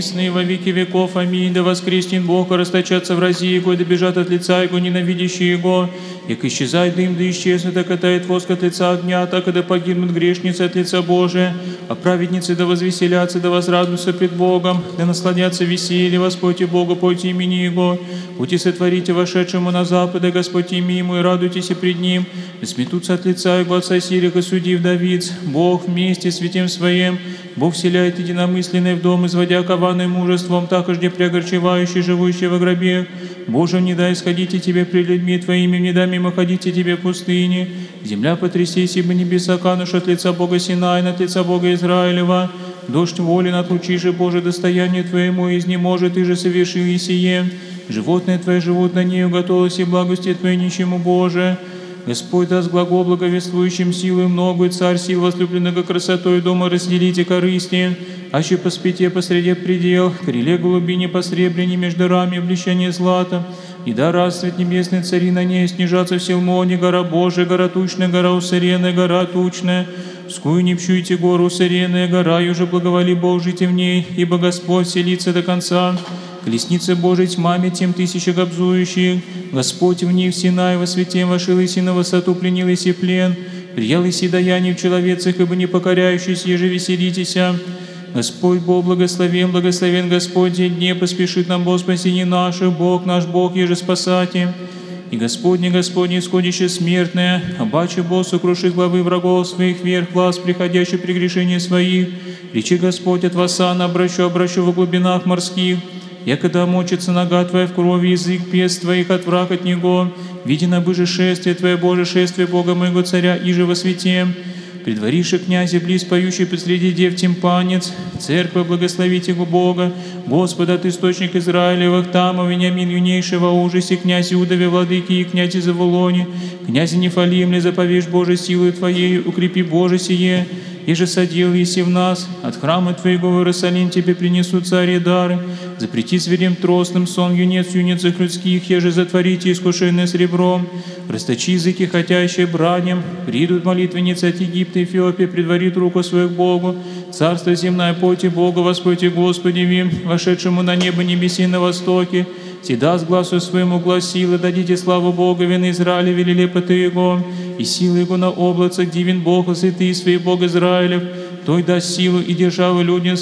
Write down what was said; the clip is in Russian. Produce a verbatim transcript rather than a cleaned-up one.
Сны во веки веков. Аминь. Да воскреснет Бог, и расточатся в рази Его, и да бежат от лица Его ненавидящие Его. Як исчезает дым, да исчезнет, так катает воск от лица огня, так и да погибнут грешницы от лица Божия, а праведницы да возвеселятся, да возрадуются пред Богом, да насладятся веселье, воспойте Богу, пойте имени Его. Пути сотворите вошедшему на запад, и Господь имя Ему, и радуйтесь и пред Ним, и сметутся от лица Его от сосирих и судив Давид. Бог вместе святим Своим, Бог вселяет единомысленный в дом, изводя коварным мужеством, так ожде преогорчевающий, живущий во гробе. Боже, не дай исходите Тебе пред людьми Твоими, не дай мимо ходите Тебе в пустыне. Земля потрясись, ибо небеса кануш от лица Бога Синай, от лица Бога Израилева. Дождь волен от лучи же Божие достояние Твоему, изнеможет, и же совершил и сие. Животные Твои живут на ней, уготовилось и благости Твоей ничему, Боже. Господь даст глагол благовествующим силу многую, Царь сил возлюбленного красотой дома разделите корысти, аще по спите посреди предел, криле голубине посребрени между рами облещение злата, и да расцвет небесный цари на ней снижаться в Силмоне, гора Божия, гора тучная, гора усыренная, гора тучная, скую не пщуйте гору усыренная, гора, и уже благоволи Бог жите в ней, ибо Господь селится до конца. Колесница Божией тьмами тем тысячи гобзующих, Господь в них Синай во свете вошел и си на высоту пленил и си плен, приял и си даяние в человецах, ибо не покоряющийся, еже веселитеся. Господь Бог благословен, благословен Господь день дне, поспешит нам Бог спасение наше, Бог наш Бог, еже спасати. И Господне, Господне, исходище смертное, обаче Бог сокрушит главы врагов своих, вверх глаз, приходящий прегрешения своих. Речи Господь от васана, обращу, обращу во глубинах морских. Якогда мочится нога Твоя в крови, язык пест Твоих от враг от Него, видено бы же шествие Твое, Боже, шествие Бога моего Царя, иже во свете. Предвориши князе близ поющий посреди дев тимпанец, церковь благословите Его Бога, Господа, Ты источник Израилевых, Тама, Вениамин, юнейший во ужасе, князь Иудове, владыки и князе Заволоне, князе Нефалимле, заповешь Божией силой Твоей, укрепи Боже сие, еже садил еси в нас, от храма Твоего в Иерусалим Тебе принесут цари дары, запрети зверем тростным сон юнец юнецах людских, еже затворите искушенное сребром, расточи языки хотящие браням, придут молитвенницы от Египта, Эфиопии, предварит руку свою к Богу, царство земное пойте Богу, воспойте Господи вим, вошедшему на небо небеси на востоке, си даст глазу своему глаз силы, дадите славу Богу, вен Израиля вели лепоты Его, и силы Его на облацах, дивен Бог, святый свой Бог Израилев, той даст силу и державу людям